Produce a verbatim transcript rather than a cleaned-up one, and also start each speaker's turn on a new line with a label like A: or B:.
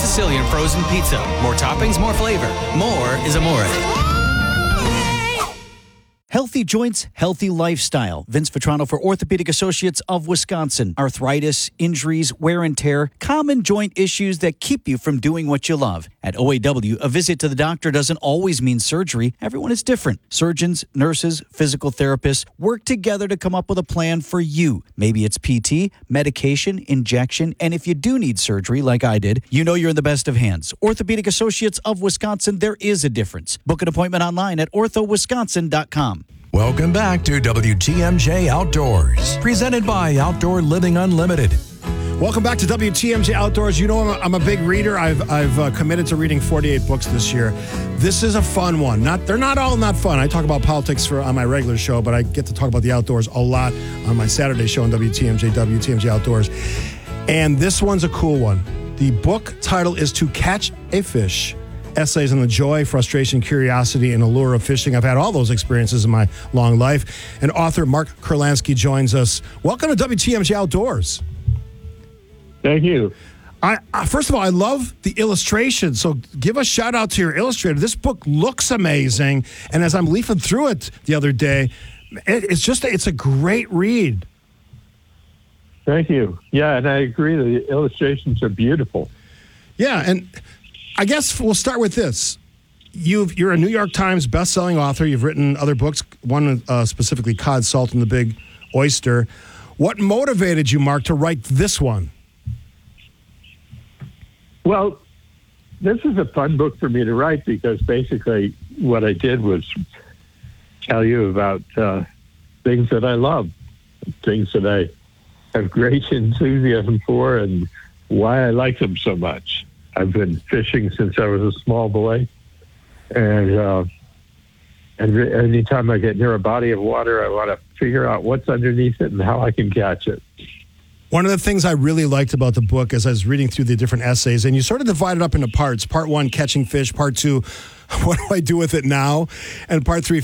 A: Sicilian frozen pizza. More toppings, more flavor. More is amore.
B: Healthy joints, healthy lifestyle. Vince Vitrano for Orthopedic Associates of Wisconsin. Arthritis, injuries, wear and tear, common joint issues that keep you from doing what you love. At O A W, a visit to the doctor doesn't always mean surgery. Everyone is different. Surgeons, nurses, physical therapists work together to come up with a plan for you. Maybe it's P T, medication, injection, and if you do need surgery like I did, you know you're in the best of hands. Orthopedic Associates of Wisconsin, there is a difference. Book an appointment online at ortho wisconsin dot com.
C: Welcome back to W T M J Outdoors, presented by Outdoor Living Unlimited.
D: Welcome back to W T M J Outdoors. You know I'm a, I'm a big reader. I've I've uh, committed to reading forty-eight books this year. This is a fun one. Not they're not all not fun. I talk about politics for on my regular show, but I get to talk about the outdoors a lot on my Saturday show on W T M J, W T M J Outdoors. And this one's a cool one. The book title is To Catch a Fish. Essays on the joy, frustration, curiosity, and allure of fishing. I've had all those experiences in my long life. And author Mark Kurlansky joins us. Welcome to W T M J Outdoors.
E: Thank you.
D: I, I first of all, I love the illustration. So give a shout out to your illustrator. This book looks amazing. And as I'm leafing through it the other day, it, it's just, it's a great read.
E: Thank you. Yeah, and I agree. The illustrations are beautiful.
D: Yeah, and I guess we'll start with this. You've, you're a New York Times best-selling author. You've written other books, one uh, specifically Cod, Salt, and the Big Oyster. What motivated you, Mark, to write this one?
E: Well, this is a fun book for me to write because basically what I did was tell you about uh, things that I love, things that I have great enthusiasm for, and why I like them so much. I've been fishing since I was a small boy, and uh, and re- anytime I get near a body of water, I want to figure out what's underneath it and how I can catch it.
D: One of the things I really liked about the book as I was reading through the different essays, and you sort of divide it up into parts. Part one, catching fish. Part two, what do I do with it now? And part three,